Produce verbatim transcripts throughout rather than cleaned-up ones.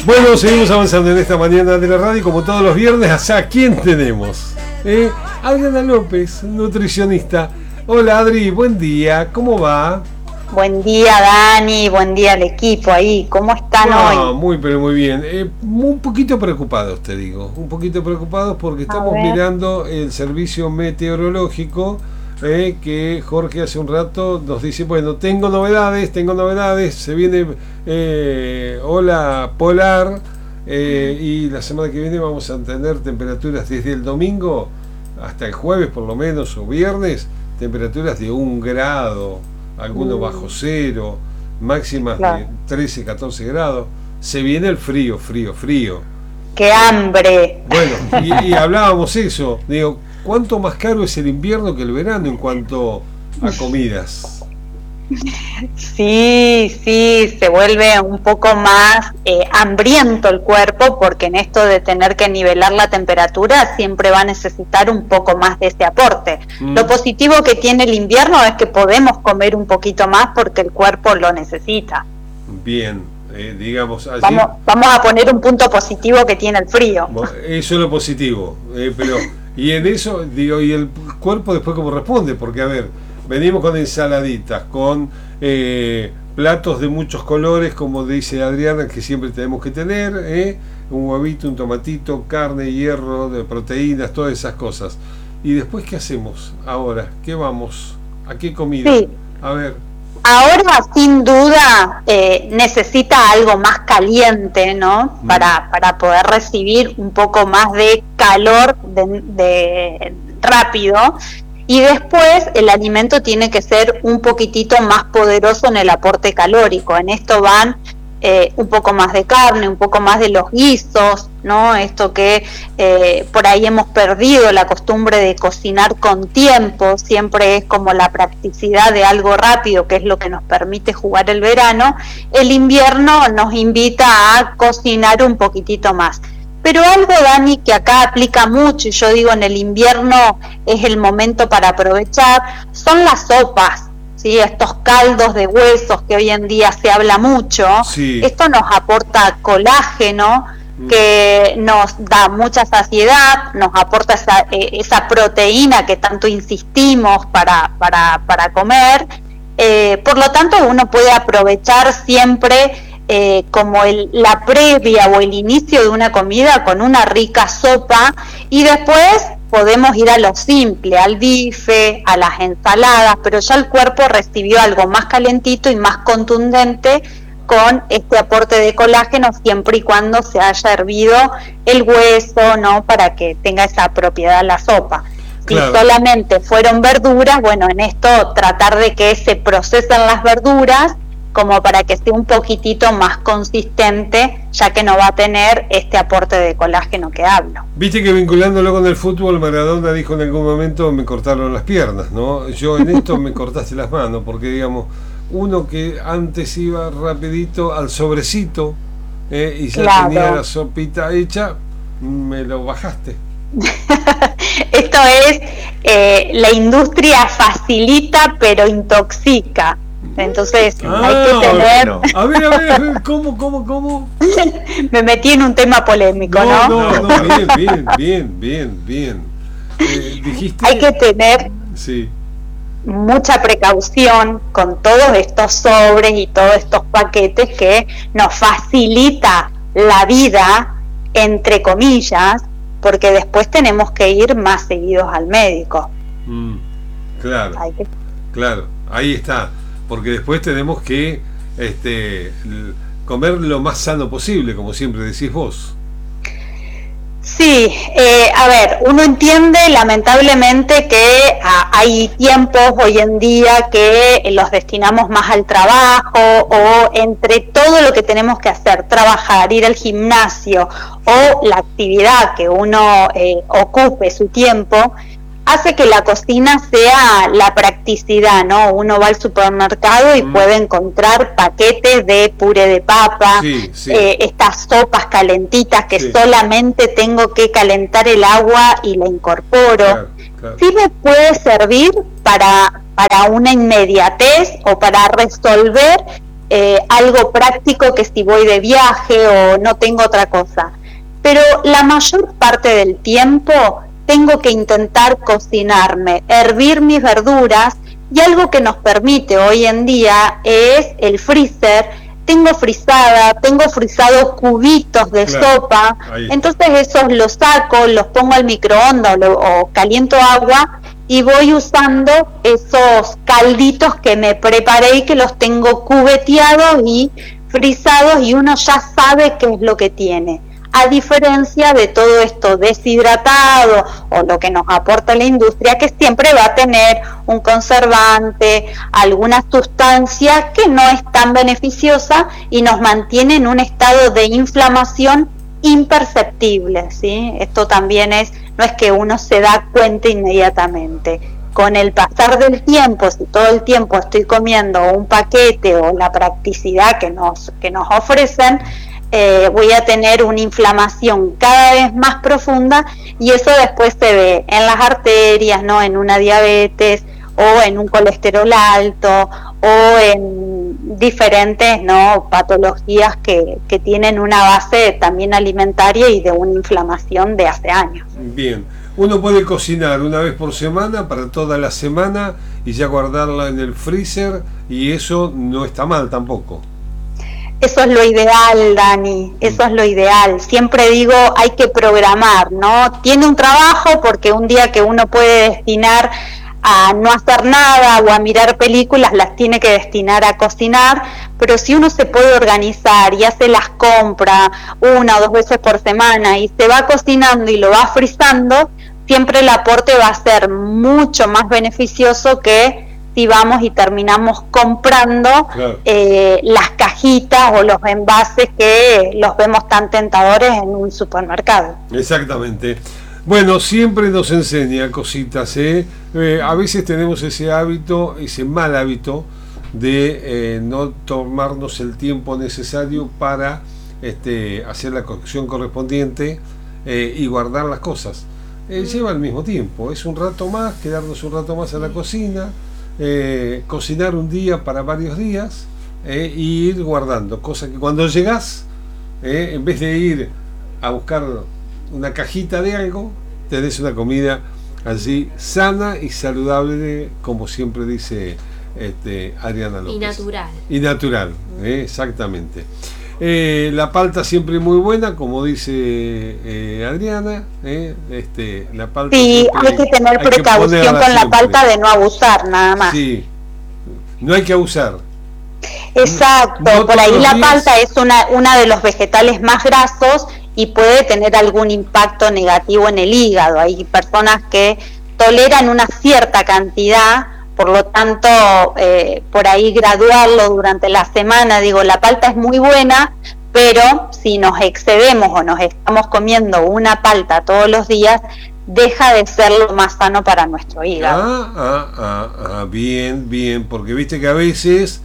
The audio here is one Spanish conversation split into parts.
Bueno, seguimos avanzando en esta mañana de la radio, como todos los viernes. ¿A quién tenemos? ¿Eh? Adriana López, nutricionista. Hola Adri, buen día, ¿cómo va? Buen día Dani, buen día al equipo ahí, ¿cómo están ah, hoy? Muy, pero muy bien. Eh, un poquito preocupados, te digo, un poquito preocupados porque estamos mirando el servicio meteorológico. Eh, que Jorge hace un rato nos dice, bueno, tengo novedades, tengo novedades, se viene eh, ola polar eh, y la semana que viene vamos a tener temperaturas desde el domingo hasta el jueves por lo menos, o viernes, temperaturas de un grado, algunos mm. bajo cero, máximas claro. de trece, catorce grados. Se viene el frío, frío, frío. ¡Qué hambre! Bueno, y, y hablábamos eso, digo, ¿cuánto más caro es el invierno que el verano en cuanto a comidas? Sí, sí, se vuelve un poco más eh, hambriento el cuerpo, porque en esto de tener que nivelar la temperatura siempre va a necesitar un poco más de ese aporte. Mm. Lo positivo que tiene el invierno es que podemos comer un poquito más porque el cuerpo lo necesita. Bien, eh, digamos... Allí... Vamos, vamos a poner un punto positivo que tiene el frío. Bueno, eso es lo positivo, eh, pero... Y en eso, digo, y el cuerpo después cómo responde, porque a ver, venimos con ensaladitas, con eh, platos de muchos colores, como dice Adriana, que siempre tenemos que tener, eh, un huevito, un tomatito, carne, hierro, de proteínas, todas esas cosas. Y después, ¿qué hacemos ahora? ¿Qué vamos? ¿A qué comida? Sí. A ver. Ahora, sin duda, eh, necesita algo más caliente, ¿no? Mm. Para, para poder recibir un poco más de calor de, de rápido. Y después el alimento tiene que ser un poquitito más poderoso en el aporte calórico. En esto van eh, un poco más de carne, un poco más de los guisos, ¿no? Esto que eh, por ahí hemos perdido la costumbre de cocinar con tiempo, siempre es como la practicidad de algo rápido, que es lo que nos permite jugar el verano. El invierno nos invita a cocinar un poquitito más. Pero algo, Dani, que acá aplica mucho, y yo digo en el invierno es el momento para aprovechar, son las sopas. ¿Sí? Estos caldos de huesos que hoy en día se habla mucho, sí. Esto nos aporta colágeno, mm. que nos da mucha saciedad, nos aporta esa, eh, esa proteína que tanto insistimos para, para, para comer, eh, por lo tanto uno puede aprovechar siempre eh, como el, la previa o el inicio de una comida con una rica sopa, y después podemos ir a lo simple, al bife, a las ensaladas, pero ya el cuerpo recibió algo más calentito y más contundente con este aporte de colágeno, siempre y cuando se haya hervido el hueso, ¿no? Para que tenga esa propiedad la sopa. Claro. Si solamente fueron verduras, bueno, en esto tratar de que se procesen las verduras como para que esté un poquitito más consistente, ya que no va a tener este aporte de colágeno que hablo. Viste que vinculándolo con el fútbol, Maradona dijo en algún momento, me cortaron las piernas, ¿no? Yo en esto me cortaste las manos, porque digamos, uno que antes iba rapidito al sobrecito eh, y ya claro. tenía la sopita hecha, me lo bajaste. Esto es, eh, la industria facilita pero intoxica. Entonces ah, hay que tener... Bueno. A ver, a ver, a ver, ¿cómo, cómo, cómo? Me metí en un tema polémico, ¿no? No, no, no, bien, bien, bien, bien, bien. Eh, dijiste... Hay que tener sí. mucha precaución con todos estos sobres y todos estos paquetes que nos facilita la vida, entre comillas, porque después tenemos que ir más seguidos al médico. Mm, claro, hay que... claro, ahí está. Porque después tenemos que este, comer lo más sano posible, como siempre decís vos. Sí, eh, a ver, uno entiende lamentablemente que ah, hay tiempos hoy en día que los destinamos más al trabajo, o entre todo lo que tenemos que hacer, trabajar, ir al gimnasio o la actividad que uno eh, ocupe su tiempo, hace que la cocina sea la practicidad, ¿no? Uno va al supermercado y mm. puede encontrar paquetes de puré de papa, sí, sí. Eh, estas sopas calentitas que sí. solamente tengo que calentar el agua y la incorporo. Claro, claro. Sí me puede servir para, para una inmediatez o para resolver eh, algo práctico que si voy de viaje o no tengo otra cosa. Pero la mayor parte del tiempo tengo que intentar cocinarme, hervir mis verduras, y algo que nos permite hoy en día es el freezer. Tengo frisada, tengo frisados cubitos de claro, sopa, entonces esos los saco, los pongo al microondas o, lo, o caliento agua y voy usando esos calditos que me preparé y que los tengo cubeteados y frisados, y uno ya sabe qué es lo que tiene. A diferencia de todo esto deshidratado o lo que nos aporta la industria, que siempre va a tener un conservante, alguna sustancia que no es tan beneficiosa y nos mantiene en un estado de inflamación imperceptible, ¿sí? Esto también es, no es que uno se da cuenta inmediatamente. Con el pasar del tiempo, si todo el tiempo estoy comiendo un paquete o la practicidad que nos, que nos ofrecen, Eh, voy a tener una inflamación cada vez más profunda, y eso después se ve en las arterias, ¿no? En una diabetes o en un colesterol alto o en diferentes, ¿no? patologías que, que tienen una base también alimentaria y de una inflamación de hace años. Bien, uno puede cocinar una vez por semana para toda la semana y ya guardarla en el freezer, y eso no está mal tampoco. Eso es lo ideal, Dani, eso es lo ideal. Siempre digo, hay que programar, ¿no? Tiene un trabajo, porque un día que uno puede destinar a no hacer nada o a mirar películas, las tiene que destinar a cocinar, pero si uno se puede organizar y hace las compras una o dos veces por semana y se va cocinando y lo va frizando, siempre el aporte va a ser mucho más beneficioso que si vamos y terminamos comprando claro. eh, las cajitas o los envases que los vemos tan tentadores en un supermercado. Exactamente. Bueno, siempre nos enseña cositas, ¿eh? Eh, a veces tenemos ese hábito, ese mal hábito de eh, no tomarnos el tiempo necesario para este, hacer la cocción correspondiente eh, y guardar las cosas. Eh, lleva el mismo tiempo, es un rato más, quedarnos un rato más en la cocina. Eh, cocinar un día para varios días eh, y ir guardando, cosa que cuando llegás, eh, en vez de ir a buscar una cajita de algo, tenés una comida allí sana y saludable, como siempre dice este, Adriana López. Y natural. Y natural, eh, exactamente. Eh, la palta siempre muy buena, como dice eh, Adriana. Eh, este, la palta sí, hay que tener hay precaución que con la siempre. palta de no abusar, nada más. Sí, no hay que abusar. Exacto, no, no por ahí la días. palta es una, una de los vegetales más grasos y puede tener algún impacto negativo en el hígado. Hay personas que toleran una cierta cantidad. Por lo tanto, eh, por ahí graduarlo durante la semana. Digo, la palta es muy buena, pero si nos excedemos o nos estamos comiendo una palta todos los días, deja de ser lo más sano para nuestro hígado. Ah, ah, ah, ah bien, bien, porque viste que a veces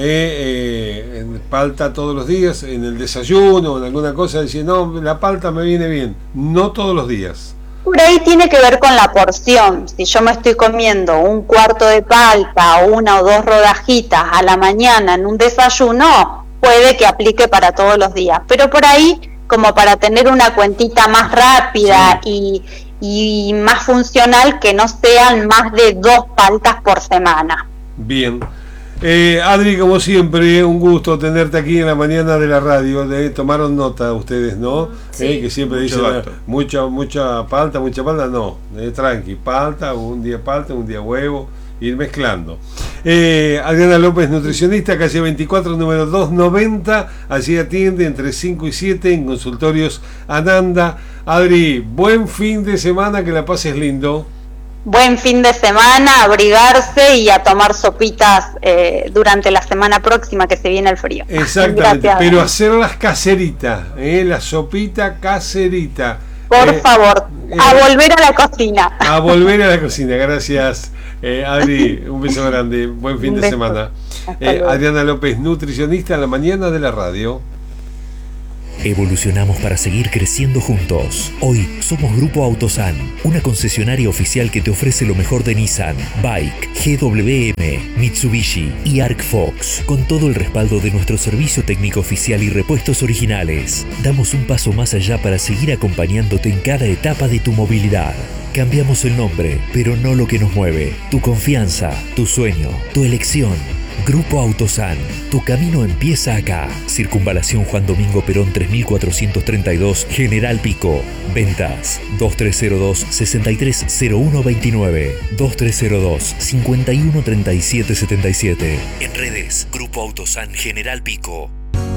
eh, eh, palta todos los días, en el desayuno o en alguna cosa, dicen, no, la palta me viene bien. No todos los días. Por ahí tiene que ver con la porción. Si yo me estoy comiendo un cuarto de palta o una o dos rodajitas a la mañana en un desayuno, puede que aplique para todos los días. Pero por ahí, como para tener una cuentita más rápida sí. y, y más funcional, que no sean más de dos paltas por semana. Bien. Eh, Adri, como siempre, un gusto tenerte aquí en la mañana de la radio. De, tomaron nota ustedes, ¿no? Sí, eh, que siempre dicen mucha mucha palta, mucha palta, no, eh, tranqui, palta, un día palta, un día huevo, ir mezclando. Eh, Adriana López, nutricionista, calle veinticuatro, número doscientos noventa, allí atiende entre cinco y siete en Consultorios Ananda. Adri, buen fin de semana, que la pases lindo. Buen fin de semana, abrigarse y a tomar sopitas eh, durante la semana próxima que se viene el frío. Exactamente, gracias, pero hacerlas caseritas, eh, la sopita caserita. Por eh, favor, eh, a volver a la cocina. A volver a la cocina, gracias. Eh, Adri, un beso grande, buen fin de semana. Eh, Adriana López, nutricionista en la mañana de la radio. Evolucionamos para seguir creciendo juntos. Hoy somos Grupo Autosan, una concesionaria oficial que te ofrece lo mejor de Nissan, Bike, G W M, Mitsubishi y Arc Fox, con todo el respaldo de nuestro servicio técnico oficial y repuestos originales. Damos un paso más allá para seguir acompañándote en cada etapa de tu movilidad. Cambiamos el nombre, pero no lo que nos mueve. Tu confianza, tu sueño, tu elección. Grupo Autosan, tu camino empieza acá. Circunvalación Juan Domingo Perón tres mil cuatrocientos treinta y dos, General Pico. Ventas dos tres cero dos, seis tres cero uno dos nueve, dos tres cero dos, cinco uno tres siete siete siete. En redes, Grupo Autosan General Pico.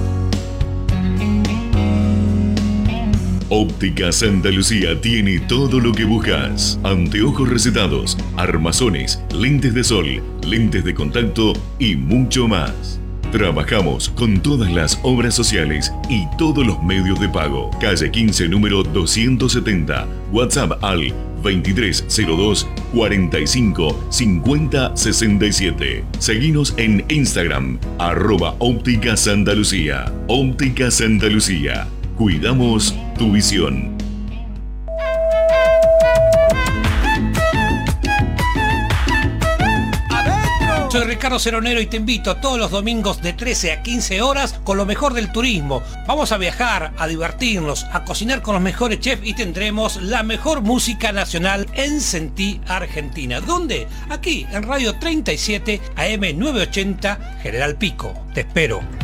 Óptica Santa Lucía tiene todo lo que buscas. Anteojos recetados, armazones, lentes de sol, lentes de contacto y mucho más. Trabajamos con todas las obras sociales y todos los medios de pago. Calle quince, número doscientos setenta. WhatsApp al veintitrés cero dos, cuarenta y cinco, cincuenta sesenta y siete. Seguinos en Instagram, arroba Óptica Santa Lucía. Óptica Santa Lucía. Cuidamos tu visión. Soy Ricardo Ceronero y te invito todos los domingos de trece a quince horas con lo mejor del turismo. Vamos a viajar, a divertirnos, a cocinar con los mejores chefs y tendremos la mejor música nacional en Sentí Argentina. ¿Dónde? Aquí en Radio treinta y siete A M novecientos ochenta General Pico. Te espero.